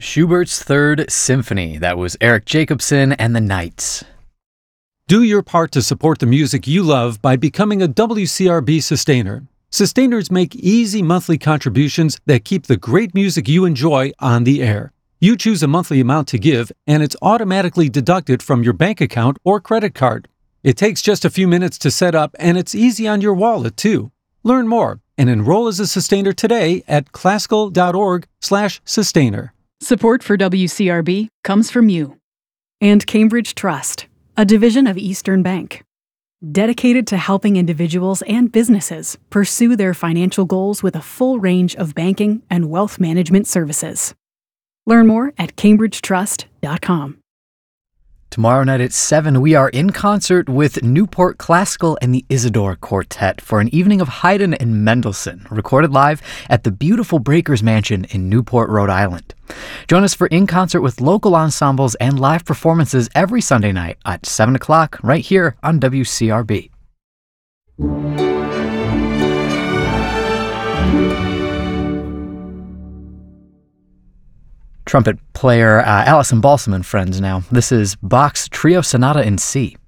Schubert's Third Symphony. That was Eric Jacobson and the Knights. Do your part to support the music you love by becoming a WCRB sustainer. Sustainers make easy monthly contributions that keep the great music you enjoy on the air. You choose a monthly amount to give, and it's automatically deducted from your bank account or credit card. It takes just a few minutes to set up, and it's easy on your wallet, too. Learn more and enroll as a sustainer today at classical.org/sustainer. Support for WCRB comes from you. And Cambridge Trust, a division of Eastern Bank, dedicated to helping individuals and businesses pursue their financial goals with a full range of banking and wealth management services. Learn more at cambridgetrust.com. Tomorrow night at 7, we are in concert with Newport Classical and the Isidore Quartet for an evening of Haydn and Mendelssohn, recorded live at the beautiful Breakers Mansion in Newport, Rhode Island. Join us for In Concert with local ensembles and live performances every Sunday night at 7 o'clock right here on WCRB. Trumpet player Alison Balsam and friends now. This is Bach's Trio Sonata in C.